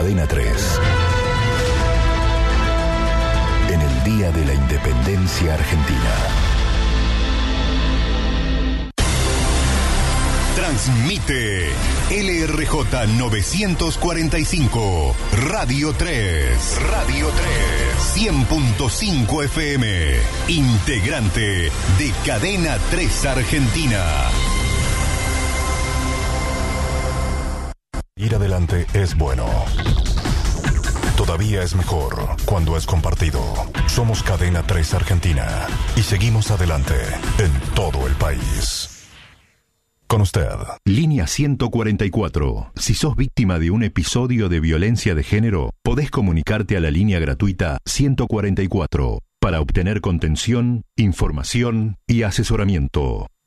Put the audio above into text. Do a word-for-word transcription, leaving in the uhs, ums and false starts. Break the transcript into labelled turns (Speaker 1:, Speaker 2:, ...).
Speaker 1: Cadena tres. En el Día de la Independencia Argentina. Transmite L R J novecientos cuarenta y cinco, Radio tres. Radio tres. cien punto cinco F M. Integrante de Cadena tres Argentina. Ir adelante es bueno. Todavía es mejor cuando es compartido. Somos Cadena tres Argentina y seguimos adelante en todo el país. Con usted.
Speaker 2: Línea ciento cuarenta y cuatro. Si sos víctima de un episodio de violencia de género, podés comunicarte a la línea gratuita ciento cuarenta y cuatro para obtener contención, información y asesoramiento.